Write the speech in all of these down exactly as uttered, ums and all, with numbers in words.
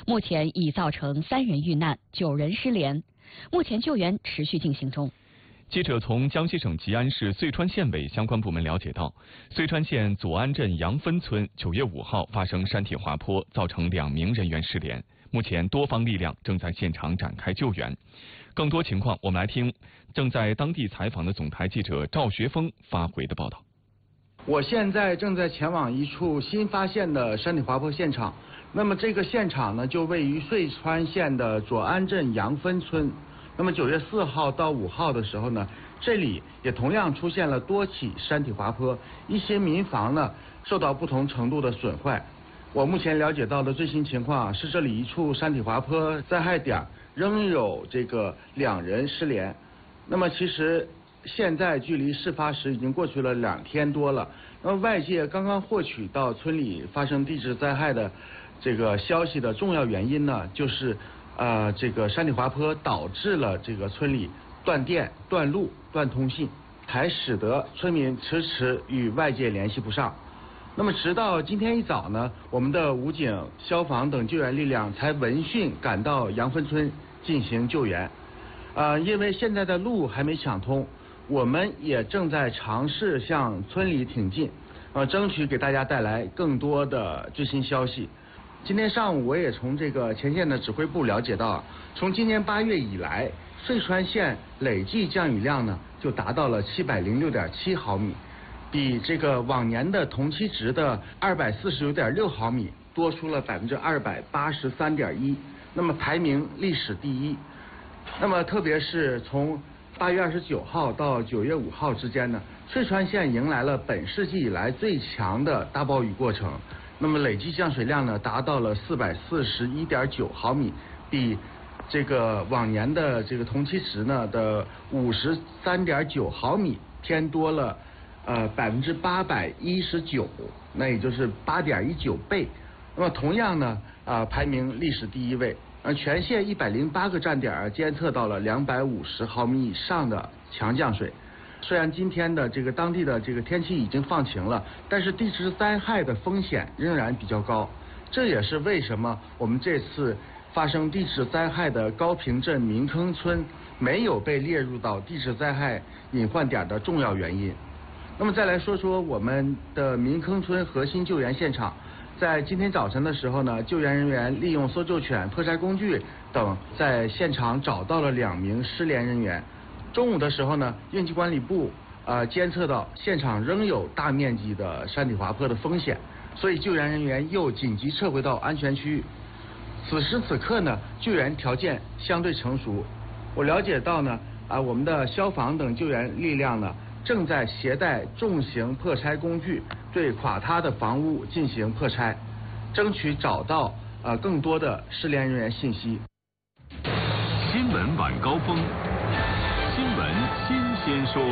目前已造成三人遇难，九人失联，目前救援持续进行中。 记者从江西省吉安市遂川县委相关部门了解到，遂川县左安镇杨分村九月五号发生山体滑坡，造成两名人员失联。目前多方力量正在现场展开救援。更多情况，我们来听正在当地采访的总台记者赵学峰发回的报道。 我现在正在前往一处新发现的山体滑坡现场。那么这个现场呢，就位于遂川县的左安镇杨分村。那么九月四号到五号的时候呢，这里也同样出现了多起山体滑坡，一些民房呢受到不同程度的损坏。我目前了解到的最新情况是，这里一处山体滑坡灾害点仍有这个两人失联。那么其实现在距离事发时已经过去了两天多了。那么外界刚刚获取到村里发生地质灾害的这个消息的重要原因呢，就是呃这个山体滑坡导致了这个村里断电、断路、断通信，才使得村民迟迟与外界联系不上。那么直到今天一早呢，我们的武警、消防等救援力量才闻讯赶到杨分村进行救援。呃，因为现在的路还没抢通，我们也正在尝试向村里挺进，呃，争取给大家带来更多的最新消息。今天上午我也从这个前线的指挥部了解到，从今年八月以来，遂川县累计降雨量呢就达到了七百零六点七毫米。比这个往年的同期值的二百四十九点六毫米多出了百分之二百八十三点一，那么排名历史第一。那么特别是从八月二十九号到九月五号之间呢，遂川县迎来了本世纪以来最强的大暴雨过程。那么累计降水量呢达到了四百四十一点九毫米，比这个往年的这个同期值呢的五十三点九毫米偏多了。呃，百分之八百一十九，那也就是八点一九倍。那么同样呢，啊、呃，排名历史第一位。呃，全县一百零八个站点监测到了两百五十毫米以上的强降水。虽然今天的这个当地的这个天气已经放晴了，但是地质灾害的风险仍然比较高。这也是为什么我们这次发生地质灾害的高坪镇民坑村没有被列入到地质灾害隐患点的重要原因。那么再来说说我们的民坑村核心救援现场，在今天早晨的时候呢，救援人员利用搜救犬、破拆工具等，在现场找到了两名失联人员。中午的时候呢，应急管理部呃监测到现场仍有大面积的山体滑坡的风险，所以救援人员又紧急撤回到安全区域。此时此刻呢，救援条件相对成熟。我了解到呢，啊、呃，我们的消防等救援力量呢，正在携带重型破拆工具对垮塌的房屋进行破拆，争取找到呃更多的失联人员信息。 新闻晚高峰，新闻新鲜说。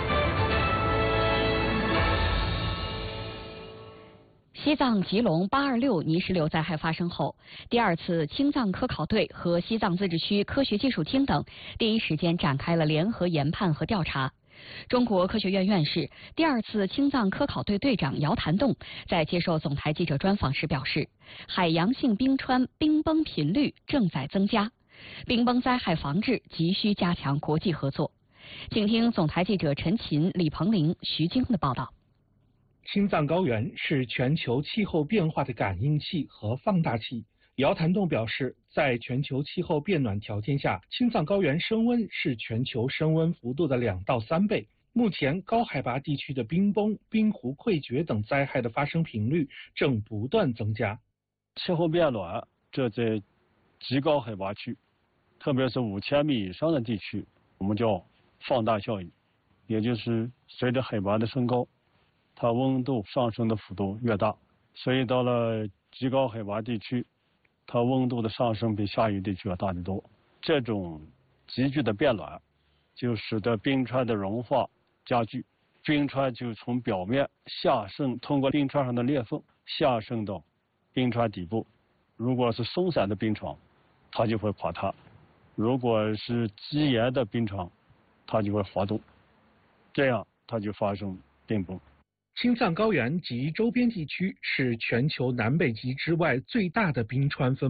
西藏吉隆八二六泥石流灾害发生后，第二次青藏科考队和西藏自治区科学技术厅等第一时间展开了联合研判和调查。中国科学院院士、第二次青藏科考队队长姚谭栋在接受总台记者专访时表示，海洋性冰川冰崩频率正在增加，冰崩灾害防治急需加强国际合作。请听总台记者陈琴、李鹏玲、徐晶的报道。 青藏高原是全球气候变化的感应器和放大器。姚谭栋表示，在全球气候变暖条件下，青藏高原升温是全球升温幅度的两到三倍。目前，高海拔地区的冰崩、冰湖溃决等灾害的发生频率正不断增加。 气候变暖，这在极高海拔区，特别是五千米以上的地区，我们叫放大效应，也就是随着海拔的升高，它温度上升的幅度越大，所以到了极高海拔地区，它温度的上升比下游地区要大得多。这种急剧的变暖，就使得冰川的融化加剧，冰川就从表面下渗，通过冰川上的裂缝下渗到冰川底部。如果是松散的冰床，它就会垮塌；如果是积岩的冰床，它就会滑动，这样它就发生冰崩。 青藏高原及周边地区是全球南北极之外最大的冰川分